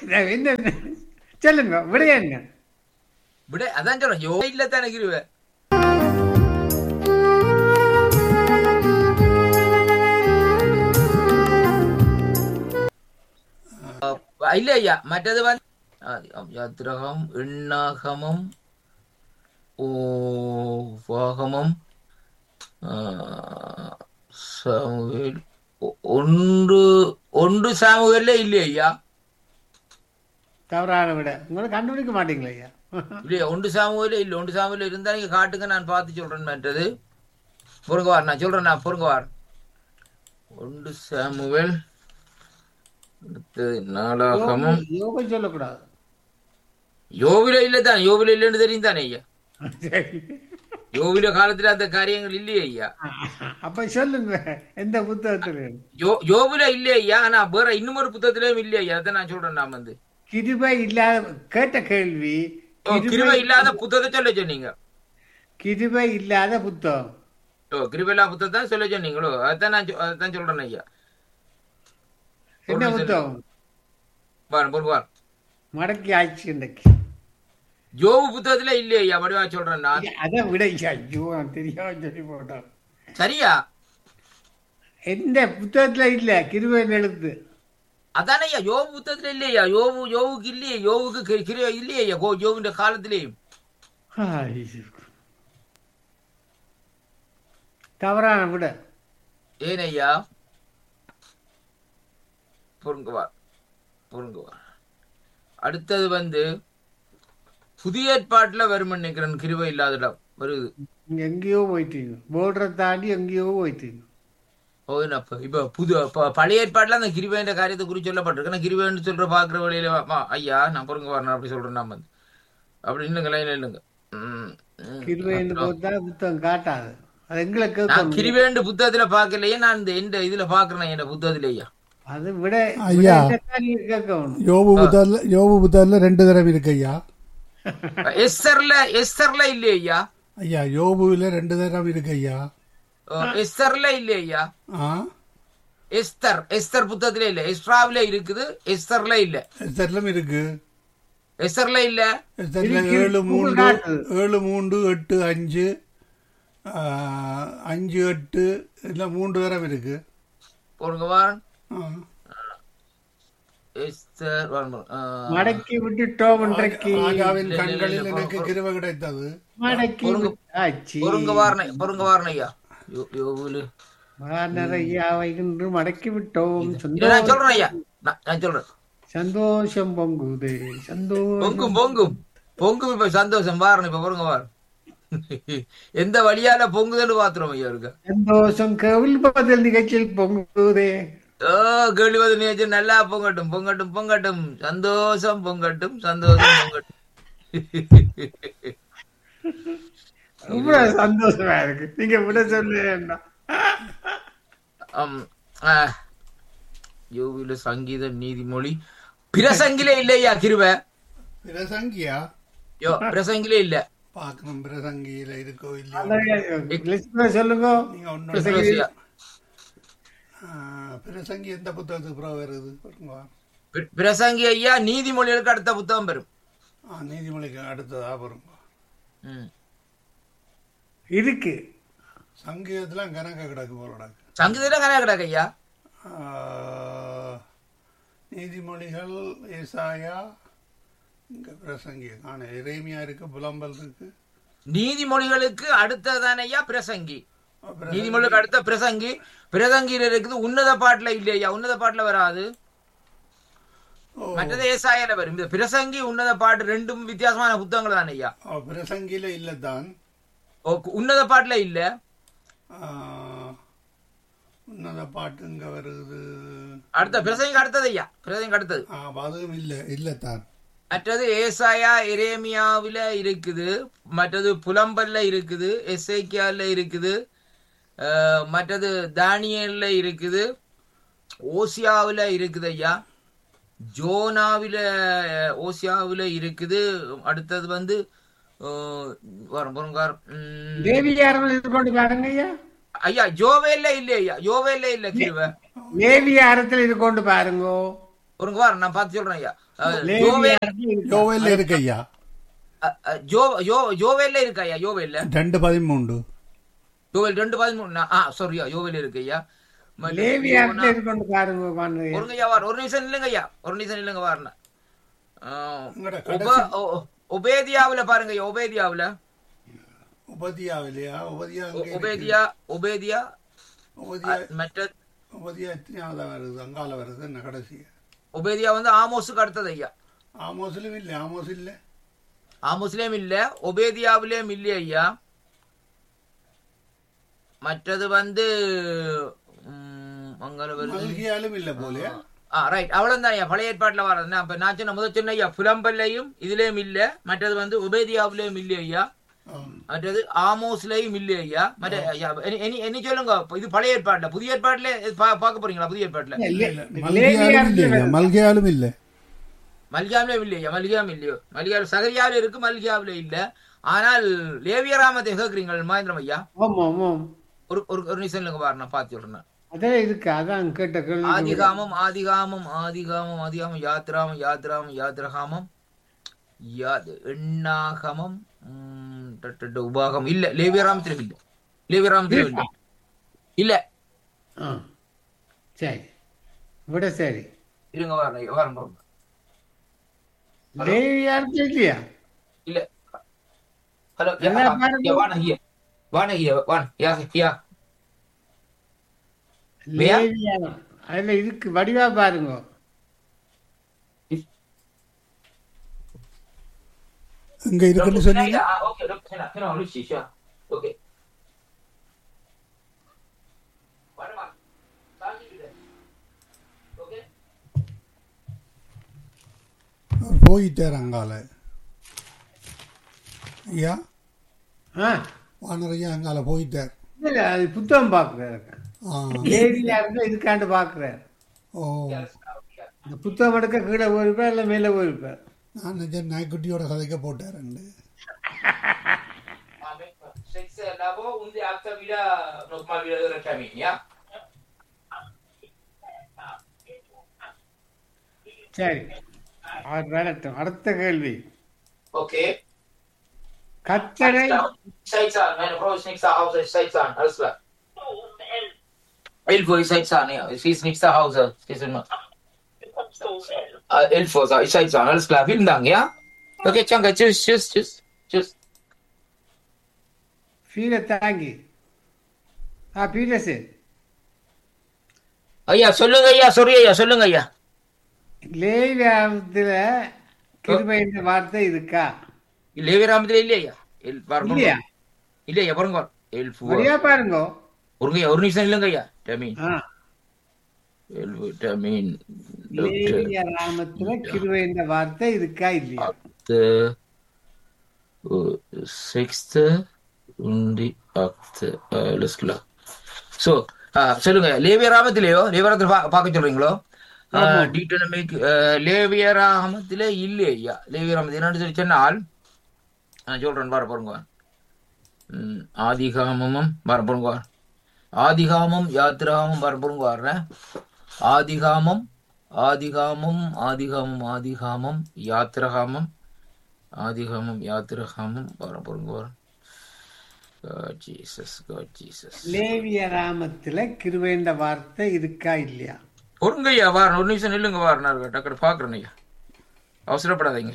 என்ன சொல்லுங்க விடையாங்க. விட அதான் சொல்றேன், யோகா இல்ல தானே கிருவ. இல்ல ஐயா, மற்றது வந்து யாத்திரகம், எண்ணாகமம், வாகமம், சாமுவேல், ஒன்று ஒன்று சாமுவேல்ல இல்லையா ஐயா? தவறான விட உங்களை கண்டுபிடிக்க மாட்டீங்களா ஐயா? இல்லையா, ஒன்று சாமுவேல இல்ல. ஒன்று சாமுவேல இருந்தா நீங்க காட்டுங்க, நான் பார்த்து சொல்றேன். மற்றது பொருங்கவார், நான் சொல்றேன், நான் பொருங்கவார். ஒன்று சாமுவேல், நாளாகமும். யோகம் சொல்லக்கூடாது. யோவில இல்லதான், யோவில இல்லைன்னு தெரியும் தானே ஐயா? யோவில காலத்துல அந்த காரியங்கள் இல்லையே ஐயா. அப்ப சொல்லுங்க எந்த புத்தகத்துல? யோவில இல்லையா ஐயா, ஆனா வேற இன்னும் ஒரு புத்தகத்திலயும் இல்லையா ஐயா. அதான் நான் சொல்றேன். நான் வந்து கிருபை இல்லாத கேட்ட கேள்வி. கிருபை இல்லாத புத்தகத்தை சொல்ல சொன்னீங்க. கிருபை இல்லாத புத்தகம். கிருபை இல்லாத புத்தகத்தை சொல்ல சொன்னீங்களோ? அதான் நான் சொல்றேன் ஐயா. என்ன புத்தகம்? மடக்கி ஆட்சி இன்றைக்கு யோபு புத்தகத்துல இல்லையா ஐயா? வடிவா சொல்றேன் நான். அதை விட ஐயோ தெரியாம சொல்லி போட்டோம். சரியா? எந்த புத்தகத்துல இல்ல கிருபை எழுத்து? அதானே ஐயா, யோபு புத்தகத்துல இல்லையா? யோவுக்கு இல்லையே, யோவுக்கு கிருபை இல்லையா யோவுடைய காலத்திலேயும்? தவறான விட. ஏனையா? பொருங்குவார். அடுத்தது வந்து புதிய ஏற்பாட்டுல வரும் நினைக்கிறேன், கிருபை இல்லாத இடம் வருது. எங்கேயோ போயிட்டீங்க, போர்டரை தாண்டி எங்கேயோ போயிட்டீங்க. இப்ப பழைய ஏற்பாட்டுல அந்த கிருபைன்ற காரியத்தை குறித்து சொல்லப்பட்டிருக்கு. கிருபைன்னு சொல்ற பாக்குற வழியில ஐயா நான் பொருங்க வரணும் அப்படி சொல்றேன். நான் வந்து அப்படி இல்லைங்க, லைன்ல இல்லைங்க. கிருபைன்னு போட்டா புத்தகம் காட்டாது. அது எங்களுக்கு கிருபைன்ற புத்தகத்துல பாக்கலையே, நான் இந்த இதுல பாக்குறேன் என் புத்தகத்திலேயா. அது விட ஐயா, யோபு புத்தகத்துல 2 தடவை இருக்கு ஐயா. எஸ்தர்ல இல்லையா ஐயா? ஐயா யோபுல 2 தடவை இருக்கு ஐயா. எஸ்தர்ல இல்லையா? எஸ்தர் புத்தகத்துல இல்ல, எஸ்ராவில இருக்குது, எஸ்தர்ல இல்ல. எஸ்தர்லும் இருக்கு. எஸ்தர்ல இல்ல. எஸ்தர்ல 7, 3, 8, 5, 5, 8 இல்ல 3 தடவை இருக்கு. பொருங்கவாரன் மடக்கி விட்டுட்டோம். ராஜாவின் கண்களில் எனக்கு கிருபை கிடைத்தது. பொருங்கவாரன் ஐயா. மடக்கி விட்டோம். சொல்றேன் ஐயா, நான் சொல்றேன். சந்தோஷம் பொங்குது, சந்தோஷம் பொங்கும். இப்ப சந்தோஷம் வாரணும். இப்ப பொருங்க வாரம் எந்த வழியால பொங்குதுன்னு பாத்துறோம் ஐயா இருக்கு. சந்தோஷம் கேள்வி பதில் நிகழ்ச்சியில் பொங்குதே. கேள்வி நிகழ்ச்சி நல்லா பொங்கட்டும். சந்தோஷம் பொங்கட்டும். சந்தோஷமா இருக்கு. நீங்க விட சொல்ல யோவில சங்கீத, நீதிமொழி, பிரசங்கிலே இல்லையா கிருபை? பிரசங்கியா? பிரசங்கிலே இல்ல. பாக்கணும் பிரசங்கியில இருக்கோ இல்லையா சொல்லுங்க. பிரசங்கி எந்த புத்தகத்துக்கு வருது? பிரசங்கி ஐயா நீதிமொழிகளுக்கு அடுத்த புத்தகம் வரும். நீதிமொழிக்கு அடுத்ததா வரும் இருக்கு. சங்கீதத்துல கணக்க கிடக்கு போல. சங்கீதத்துல கணக்க கிடக்கு ஐயா. நீதிமொழிகள், ஏசாயா, பிரசங்கி காண, எரேமியா இருக்கு, புலம்பல் இருக்கு. நீதிமொழிகளுக்கு அடுத்ததான ஐயா பிரசங்கி. நீதிமொழிகளுக்கு அடுத்த பிரசங்கி. பிரசங்கியில இருக்குது. உன்னத பாட்டுல இல்லையா? உன்னத பாட்டுல வராது. மற்றது ஏசாயால வரும். இந்த பிரசங்கி, உன்னத பாட்டு ரெண்டும் வித்தியாசமான புத்தகங்கள் தானே ஐயா? பிரசங்கில இல்லதான். உன்னத பாட்டுல இல்ல. உன்னத பாட்டு இங்க வருது. அடுத்த பிரசங்கி அடுத்தது ஐயா. பிரசங்கி அடுத்தது அதுவும் இல்லத்தான். மற்றது ஏசாயா, எரேமியாவில இருக்குது. மற்றது புலம்பல்ல இருக்குது. எசேக்கியால இருக்குது. மற்றது தானியேல்ல இருக்குது. ஓசியாவில இருக்குது ஐயா. ஓசியாவில இருக்குது. அடுத்தது வந்து ஐயா யோவேல்ல இல்ல ஐயா. யோவேல்ல இல்ல கிருபை. லேவியாரத்துல இது கொண்டு பாருங்க. ஒருங்க வாரம் நான் பார்த்து சொல்றேன் ஐயா. லேவியாரத்துல இருக்கா? யோவேல்ல இருக்கு ஐயா, யோவேல்ல இருக்கு ஐயா. யோவேல்ல 2:13. யோவேல் 2:13. சாரியா, யோவேல் இருக்கு ஐயா. லேவியாரத்துல இருக்கொண்டு பாருங்க பாருங்க. ஒருங்க ஐயா வார், ஒரு நிமிஷம் இல்லைங்க ஐயா, ஒரு நிமிஷம் இல்லைங்க வாருண்ணா. ஒபேதியாவுல பாருங்க ஐயா, ஒபேதியாவுல உபதியாவிலையா? ஒபேதியா மற்ற உபதியா எத்தனையாவதா வருது? அங்கால வருது என்ன கடைசி? ஒபேதியா வந்து ஆமோஸுக்கு அடுத்தது ஐயா. ஆமோஸ்லயும் இல்லை, ஆமோஸ் இல்லை, ஆமோஸ்லயும் இல்ல, ஒபேதியாவிலேயும் இல்லையா ஐயா. மற்றது வந்து அங்கால வருது, மல்கியாலும் இல்லை போல. ரைட், அவ்வளவுதான் ஐயா. பழைய ஏற்பாட்டுல வர்றது நான் சொன்ன முதல் சொன்ன ஐயா, புலம்பல்லையும் இதுலயும் இல்ல. மற்றது வந்து உபேதியாவிலேயும் இல்லையா ஐயா. மற்றது ஆமோஸ்லயும் இல்லையா ஐயா. மற்ற என்ன சொல்லுங்க, இது பழைய ஏற்பாட்டுல. புதிய ஏற்பாட்டுல பார்க்க போறீங்களா? புதிய ஏற்பாட்டுல மல்கியாலும் இல்லை, மல்கியாவிலே இல்லையா. மல்கியாம் இல்லையோ? மல்கியாவில் சகரியாவில இருக்கு, மல்கியாவில இல்ல. ஆனால் லேவியராமத்தை கேட்கறீங்க மகேந்திரம் ஐயா. ஒரு நிமிஷம் இல்லைங்க பாரு, நான் பார்த்து சொல்றேன். அதான் இருக்கு, அதான் கேட்ட கேள்வி. ஆதிகாமம் ஆதிகாமம் ஆதிகாமம் ஆதிகாமம் யாத்ராமம் யாத்ராமம் யாத்ரகாமம் எண்ணாகமம் உபாகம் இல்ல. லேவியராமத்திலும் இல்ல, லேவியராமத்திலும் இல்ல இல்ல. சரி விட சரி இருங்க வாரம் வாரம் லேவியாரத்துல இல்லையா? இல்ல. ஹலோ வாணகியா லேவியாரம் அதுல இருக்கு, வடிவா பாருங்க. இங்க இருக்குன்னு சொன்னீங்க. போயிட்டார் அங்கால ஐயா. வானரையா அங்கால போயிட்டார். இல்ல, அது புத்தகம் பாக்குறாரு. லேவியாரத்துல இருக்காண்டு பாக்குறாரு. இந்த புத்தகம் எடுக்க கீழே போயிருப்பார், இல்ல மேல போயிருப்பார். நான் நிஜம் நாய்க்குட்டியோட கதைக்க போட்டார். சரி, அவர் வரட்டும். அடுத்த கேள்வி. ஓகே. கட்டளை தாங்கி ஐயா சொல்லுங்க ஐயா. சாரி ஐயா, சொல்லுங்க ஐயா. லேவியாரத்துல கிருபை என்ற வார்த்தை இருக்கா? லேவியராமத்துல இல்லையா? இல்லையா? இல்லையா பாருங்க, பாருங்க. ஒரு நிமிஷம் இல்லைங்க ஐயா. லேவியராமத்துல கிருபை என்ற வார்த்தை இருக்கா இல்லையா? சொல்லுங்க. லேவியராமத்திலேயோ லேவியராமத்துல பார்க்க சொல்றீங்களோ? லேவியராமத்திலே இல்லையா ஐயா. லேவியராமத்தில் என்னன்னு சொல்லி சொன்னால் நான் சொல்றேன், வர பாருங்க. ஆதிகாமமும் வர பாருங்க, ஆதிகாமம் யாத்திராமம் வர பாருங்க. வர்றேன். ஆதிகாமம் ஆதிகாமம் ஆதிகாமம் ஆதிகாமம் யாத்திரகாமம் ஆதிகாமம் யாத்திரகாமம் வர பாருங்க. வர லேவியராமத்துல கிருபை என்ற வார்த்தை இருக்கா இல்லையா? ஒருங்க ஐயா வாரம், ஒரு நிமிஷம் நில்லுங்க வாரம், டக்குனு பாக்குறேன் ஐயா, அவசரப்படாதீங்க.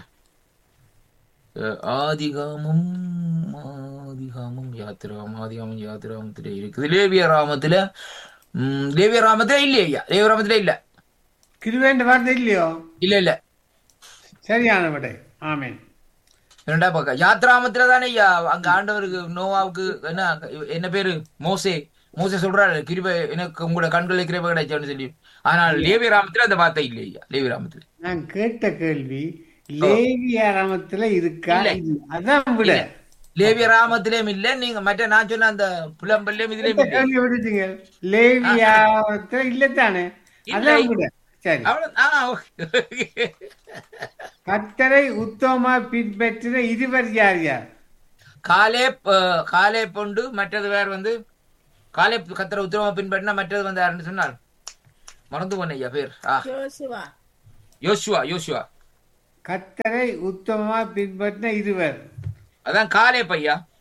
ஆதிகாமம் ஆதிகாமம் யாத்திராமம் ஆதிகாமம் யாத்திராமத்துல இருக்குது. லேவியராமத்துல லேவியராமத்துல இல்லையா ஐயா? லேவியராமத்துல இல்ல, கிருபை என்ற வார்த்தை இல்லையோ? இல்ல இல்ல. சரியான விடை. ஆமீன். ரெண்டா பக்கம் யாத்ராமத்துல தானே ஐயா அங்க ஆண்டவருக்கு நோவாவுக்கு என்ன பேரு மோசே சொல்றாரு, கிருபை எனக்கு உங்களோட கண்களை கிருபை கிடைச்சான்னு சொல்லி. ஆனால் லேவியராமத்துல அந்த வார்த்தை இல்லை ஐயா. லேவியராமத்துல நான் கேட்ட கேள்வி லேவியராமத்துல இருக்கா? அதான் விட லேவியராமத்திலேயும் இல்ல. நீங்க மற்ற நான் சொன்ன அந்த புலம்பல்லையும் இதுலயும் விடுத்தீங்க. லேவியராமத்துல இல்லத்தானே? அதான் விட. சரி, கர்த்தரை உத்தமமா பின்பற்றின இருவர் யார் யார்? காலேப் உண்டு, மற்றது வேற வந்து காலேப் கர்த்தரை உத்தமமா பின்பற்றினா மற்றது வந்து யாருன்னு சொன்னால் மறந்து போன ஐயா பேர். யோசுவா கர்த்தரை உத்தமமா பின்பற்றின இருவர். அதான் காலே பையா.